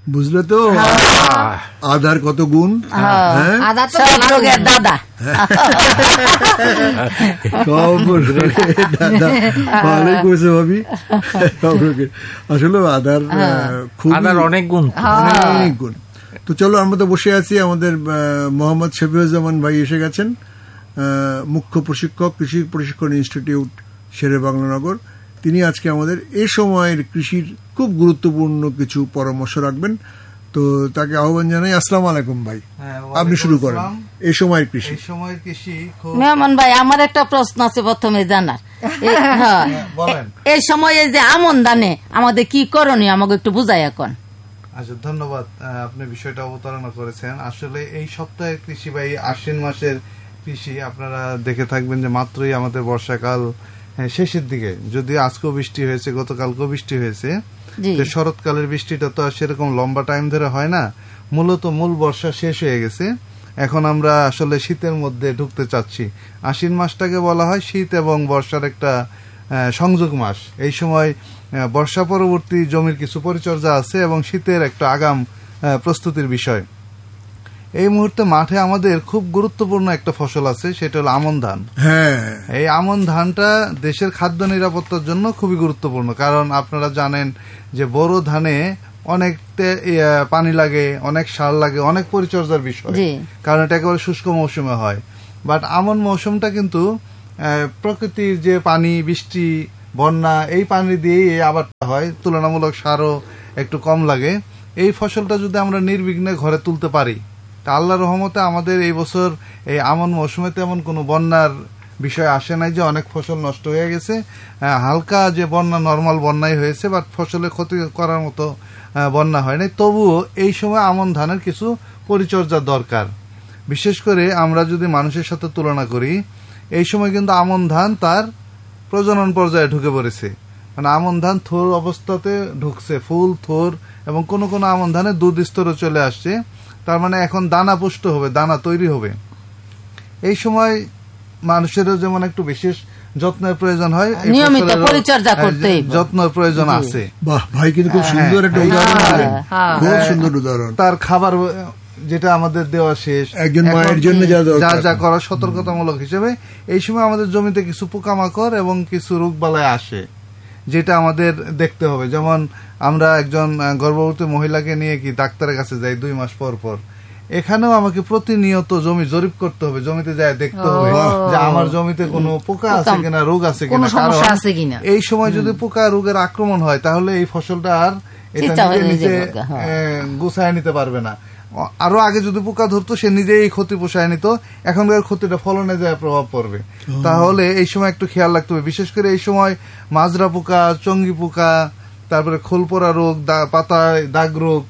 বুঝলে তো আদার কত গুণ। আদা তো দাদা ভালোই করেছে ভাবি। আসলে আদার অনেক গুণ, অনেক গুণ। তো চলো, আমরা তো বসে আছি, আমাদের মোহাম্মদ শফিউজ্জামান ভাই এসে গেছেন, মুখ্য প্রশিক্ষক, কৃষি প্রশিক্ষণ ইনস্টিটিউট শেরেবাংলানগর। তিনি আজকে আমাদের এই সময়ের কৃষির খুব গুরুত্বপূর্ণ কিছু পরামর্শ রাখবেন। তো তাকে আহ্বান জানাই। আসসালামু আলাইকুম ভাই, আপনি শুরু করেন। এই সময়ের কৃষি, মেহমান ভাই, আমার একটা প্রশ্ন আছে প্রথমে জানার। এই সময়ে যে আমন ধানে আমাদের কি করণীয়, আমাকে একটু বুঝাই এখন। আচ্ছা, ধন্যবাদ, আপনি বিষয়টা অবতারণা করেছেন। আসলে এই সপ্তাহের কৃষি বা এই আশ্বিন মাসের কৃষি আপনারা দেখে থাকবেন যে মাত্রই আমাদের বর্ষাকাল শেষের দিকে, যদি আজকেও বৃষ্টি হয়েছে, গতকালকেও বৃষ্টি হয়েছে। শরৎকালের বৃষ্টিটা তো আর সেরকম লম্বা টাইম ধরে হয় না, মূলত মূল বর্ষা শেষ হয়ে গেছে। এখন আমরা আসলে শীতের মধ্যে ঢুকতে চাচ্ছি। আশ্বিন মাসটাকে বলা হয় শীত এবং বর্ষার একটা সংযোগ মাস। এই সময় বর্ষা পরবর্তী জমির কিছু পরিচর্যা আছে এবং শীতের একটা আগাম প্রস্তুতির বিষয়। এই মুহূর্তে মাঠে আমাদের খুব গুরুত্বপূর্ণ একটা ফসল আছে, সেটা হলো আমন ধান। এই আমন ধানটা দেশের খাদ্য নিরাপত্তার জন্য খুবই গুরুত্বপূর্ণ, কারণ আপনারা জানেন যে বড় ধানে অনেক পানি লাগে, অনেক সার লাগে, অনেক পরিচর্যার বিষয়, কারণ এটা একেবারে শুষ্ক মৌসুমে হয়। বাট আমন মৌসুমটা কিন্তু প্রকৃতির যে পানি, বৃষ্টি, বন্যা, এই পানি দিয়েই এই আবাদটা হয়, তুলনামূলক সারও একটু কম লাগে। এই ফসলটা যদি আমরা নির্বিঘ্নে ঘরে তুলতে পারি, তা আল্লাহর রহমতে আমাদের এই বছর এই আমন মৌসুমে তেমন কোনো বন্যার বিষয় আসে নাই যে অনেক ফসল নষ্ট হয়ে গেছে। হালকা যে বন্যা, নর্মাল বন্যাই হয়েছে, বাট ফসলে ক্ষতি করার মতো বন্যা হয় নাই। তবুও এই সময় আমন ধানের কিছু পরিচর্যার দরকার। বিশেষ করে আমরা যদি মানুষের সাথে তুলনা করি, এই সময় কিন্তু আমন ধান তার প্রজনন পর্যায়ে ঢুকে পড়েছে। মানে আমন ধান থোর অবস্থাতে ঢুকছে, ফুল, থোর, এবং কোন কোন আমন ধানের দুধ স্তরও চলে আসছে। তার মানে এখন দানা পুষ্ট হবে, দানা তৈরি হবে। এই সময় মানুষেরও যেমন একটু বিশেষ যত্নের প্রয়োজন হয়, নিয়মিত পরিচর্যা করতে যত্নের প্রয়োজন আছে। বাহ ভাই, কিন্তু খুব সুন্দর একটা উদাহরণ দিলেন, খুব সুন্দর উদাহরণ। তার খাবার যেটা আমাদের দেওয়া শেষ, একজন মায়ের জন্য যা যা করা সতর্কতামূলক হিসেবে, এই সময় আমাদের জমিতে কিছু পোকামাকড় এবং কিছু রোগবালাই আসে, যেটা আমাদের দেখতে হবে। যেমন আমরা একজন গর্ভবতী মহিলাকে নিয়ে কি ডাক্তারের কাছে যাই 2 মাস পর পর, এখানেও আমাকে প্রতিনিয়ত জমি জরিপ করতে হবে, জমিতে যায় দেখতে হবে যে আমার জমিতে কোনো পোকা আছে কিনা, রোগ আছে কিনা। কারণ এই সময় যদি পোকা রোগের আক্রমণ হয়, তাহলে এই ফসলটা আর এটা নিজে গুছায় নিতে পারবে না। আরো আগে যদি পোকা ধরতো, সে নিজেই ক্ষতি পোষায় নিত, এখনকার ক্ষতিটা ফলনে যায় প্রভাব পড়বে। তাহলে এই সময় একটু খেয়াল রাখতে হবে। বিশেষ করে এই সময় মাজরা পোকা, চঙ্গি পোকা, তারপরে খোল পড়া রোগ, পাতায় দাগ রোগ,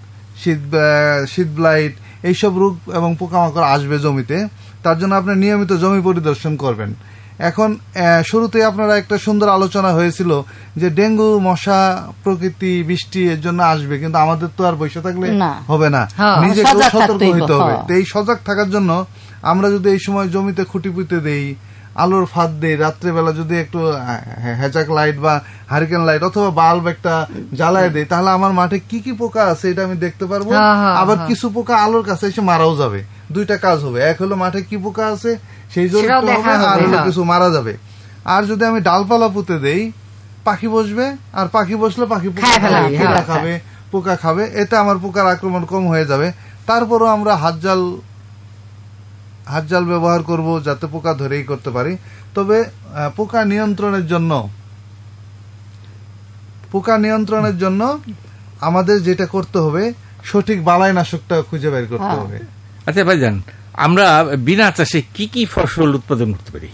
শীত ব্লাইট, এইসব রোগ এবং পোকামাকড় আসবে জমিতে। তার জন্য আপনি নিয়মিত জমি পরিদর্শন করবেন। এখন শুরুতে আপনারা একটা সুন্দর আলোচনা হয়েছিল যে ডেঙ্গু, মশা, প্রকৃতি, বৃষ্টি এর জন্য আসবে, কিন্তু আমাদের তো আর বসে থাকলে হবে না, নিজেকে সতর্ক হইতে হবে। তো এই সজাগ থাকার জন্য আমরা যদি এই সময় জমিতে খুঁটি পুঁতে দেই, আলোর ফাঁদ দেই, রাত্রেবেলা যদি একটু হ্যাজাক লাইট বা হারিকেন লাইট অথবা বাল্ব একটা জ্বালায় দেই, তাহলে আমার মাঠে কি কি পোকা আছে এটা আমি দেখতে পারবো। আবার কিছু পোকা আলোর কাছে এসে মারাও যাবে। দুইটা কাজ হবে, এক হলো মাঠে কি পোকা আছে সেই জন্য, আর হলো কিছু মারা যাবে। আর যদি আমি ডালপালা পুঁতে দেই, পাখি বসবে, আর পাখি বসলে পাখি পোকা খাবে, পোকা খাবে, এতে আমার পোকার আক্রমণ কম হয়ে যাবে। তারপরও আমরা হাত জাল ব্যবহার করব, যাতে পোকা ধরেই করতে পারি। তবে পোকা নিয়ন্ত্রণের জন্য আমাদের যেটা করতে হবে, সঠিক বালাইনাশকটা খুঁজে বের করতে হবে। আচ্ছা ভাইজান, আমরা বিনা চাষে কি কি ফসল উৎপাদন করতে পারি?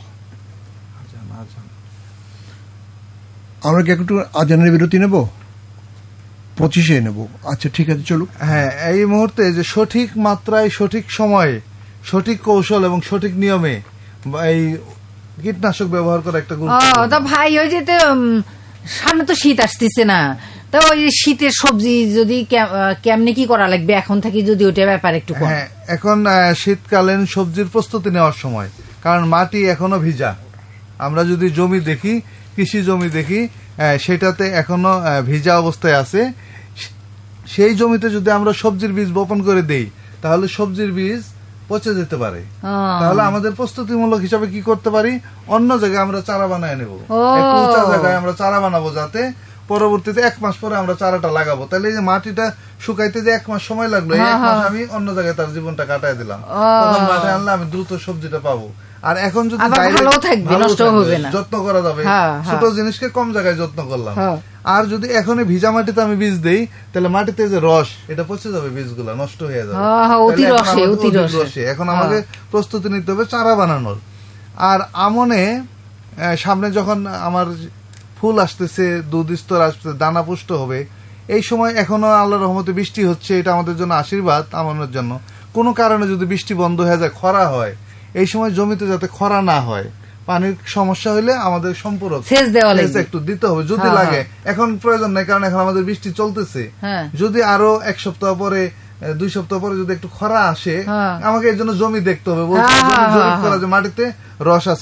আমরা কি একটু আজানের বিরতি নেব? 25-এ নেব। আচ্ছা ঠিক আছে, চলুক। হ্যাঁ, এই মুহূর্তে যে সঠিক মাত্রায়, সঠিক সময়ে, সঠিক কৌশল এবং সঠিক নিয়মে এই কীটনাশক ব্যবহার করা একটা গুরুত্বপূর্ণ। ভাই, ওই যে সামনে তো শীত আসতেছে না, তো ওই শীতের সবজি যদি কেমনে কি করা লাগবে এখন থেকে, যদি ওইটা ব্যাপার একটু। হ্যাঁ, এখন শীতকালীন সবজির প্রস্তুতি নেওয়ার সময়, কারণ মাটি এখনো ভিজা। আমরা যদি জমি দেখি, কৃষি জমি দেখি, সেটাতে এখনো ভিজা অবস্থায় আছে। সেই জমিতে যদি আমরা সবজির বীজ বপন করে দেই তাহলে সবজির বীজ পচে যেতে পারে। তাহলে আমাদের প্রস্তুতিমূলক হিসাবে কি করতে পারি, অন্য জায়গায় আমরা চারা বানায় নেব, একটু উঁচা জায়গায় আমরা চারা বানাবো, যাতে পরবর্তীতে 1 মাস পরে আমরা চারাটা লাগাবো। তাহলে এই যে মাটিটা শুকাইতে যে 1 মাস সময় লাগলো, 1 মাস আমি অন্য জায়গায় তার জীবনটা কাটায় দিলাম, তখন মাঠে আনলে আমি দ্রুত সবজিটা পাবো। আর এখন যদি যত্ন করা যাবে, ছোট জিনিসকে কম জায়গায় যত্ন করলাম। আর যদি এখনই ভিজা মাটিতে আমি বীজ দেই তাহলে মাটিতে যে রস এটা পচে যাবে, বীজগুলা নষ্ট হয়ে যাবে। এখন আমাকে প্রস্তুতি নিতে হবে চারা বানানোর। আর আমনে সামনে যখন আমার ফুল আসতেছে, দুধ স্তর আসতেছে, দানা পুষ্ট হবে, এই সময় এখনো আল্লাহর রহমতে বৃষ্টি হচ্ছে, এটা আমাদের জন্য আশীর্বাদ আমনের জন্য। কোনো কারণে যদি বৃষ্টি বন্ধ হয়ে যায়, খরা হয়, এই সময় জমিতে যাতে খরা না হয়, পানির সমস্যা হলে আমাদের সম্পূরক একটু দিতে হবে যদি লাগে। এখন প্রয়োজন নেই, কারণ এখন আমাদের বৃষ্টি চলতেছে। যদি আরো 1 সপ্তাহ পরে, 2 সপ্তাহ পরে যদি একটু খরা আসে, আমাকে এর জন্য জমি দেখতে হবে, যে মাটিতে রস আছে,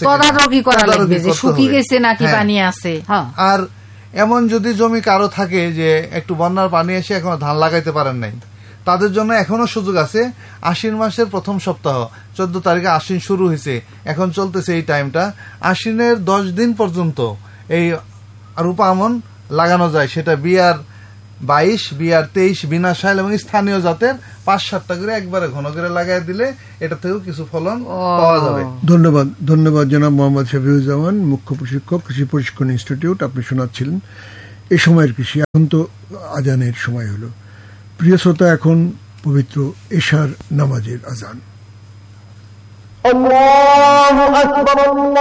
আর এমন যদি জমি কারো থাকে যে একটু বন্যার পানি এসে এখনো ধান লাগাইতে পারেন নাই, তাদের জন্য এখনো সুযোগ আছে। আশ্বিন মাসের প্রথম সপ্তাহ 14 তারিখে আশ্বিন শুরু হয়েছে, এখন চলতেছে এই টাইমটা, আশ্বিনের 10 দিন পর্যন্ত এই রূপা আমন লাগানো যায়। সেটা বিআর 22, বিআর 23, বিনা শাইল এবং স্থানীয় জাতের 5-7টা করে একবারে ঘন করে লাগাই দিলে এটা থেকেও কিছু ফলন পাওয়া যাবে। ধন্যবাদ জনাব মোহাম্মদ শফিউজ্জামান, মুখ্য প্রশিক্ষক, কৃষি প্রশিক্ষণ ইনস্টিটিউট। আপনি শোনাচ্ছিলেন এই সময়ের কৃষি। এখন তো আজানের সময় হলো। প্রিয় শ্রোতা, এখন পবিত্র এশার নামাজের আজান। আল্লাহু আকবার,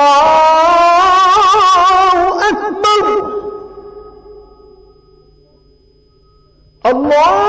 আল্লাহু আকবার, আল্লাহ।